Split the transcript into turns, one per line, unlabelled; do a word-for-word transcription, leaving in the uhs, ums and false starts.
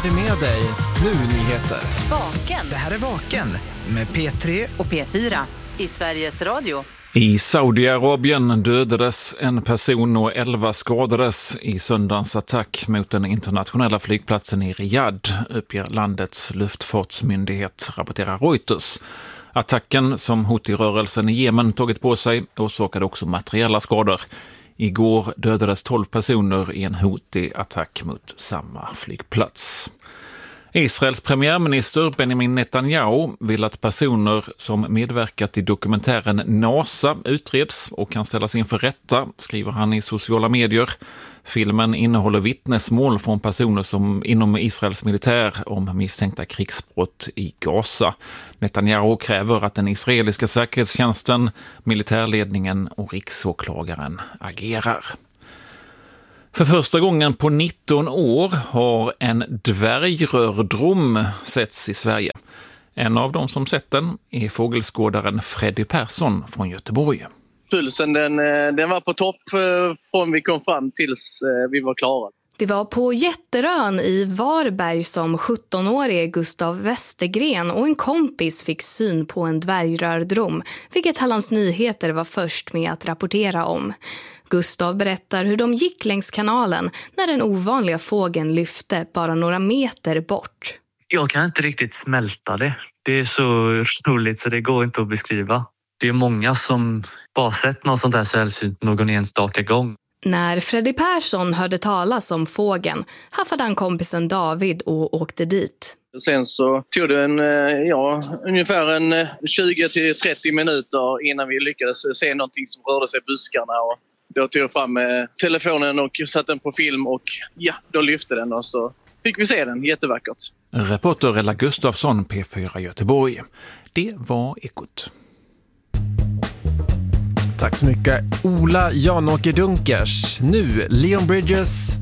hade med dig nu nyheter.
Vaken.
Det här är Vaken med P tre
och P fyra i Sveriges Radio.
I Saudiarabien dödades en person och elva skadades i söndagens attack mot den internationella flygplatsen i Riyadh, uppger landets luftfartsmyndighet, rapporterar Reuters. Attacken som Houthi-rörelsen i Jemen tagit på sig orsakade också materiella skador. Igår dödades tolv personer i en Houthi-attack mot samma flygplats. Israels premiärminister Benjamin Netanyahu vill att personer som medverkat i dokumentären NASA utreds och kan ställas inför rätta, skriver han i sociala medier. Filmen innehåller vittnesmål från personer som inom Israels militär om misstänkta krigsbrott i Gaza. Netanyahu kräver att den israeliska säkerhetstjänsten, militärledningen och riksåklagaren agerar. För första gången på nitton år har en dvärgrördrom setts i Sverige. En av de som sett den är fågelskådaren Freddy Persson från Göteborg.
Pulsen den, den var på topp från vi kom fram tills vi var klara.
Det var på Jätterön i Varberg som sjuttonårige Gustav Westergren och en kompis fick syn på en dvärgrördrom, vilket Hallands Nyheter var först med att rapportera om. Gustav berättar hur de gick längs kanalen när den ovanliga fågeln lyfte bara några meter bort.
Jag kan inte riktigt smälta det. Det är så roligt så det går inte att beskriva. Det är många som bara sett något sånt här sällsynt någon enstaka gång.
När Freddy Persson hörde talas om fågeln haffade han kompisen David och åkte dit.
Sen så tog det en, ja, ungefär en tjugo till trettio minuter innan vi lyckades se någonting som rörde sig i buskarna. Och då tog jag fram telefonen och satte den på film och ja, då lyfte den och så fick vi se den. Jättevackert.
Reporter Ella Gustafsson, P fyra Göteborg. Det var Ekot.
Tack så mycket, Ola Janåker Dunkers. Nu Leon Bridges,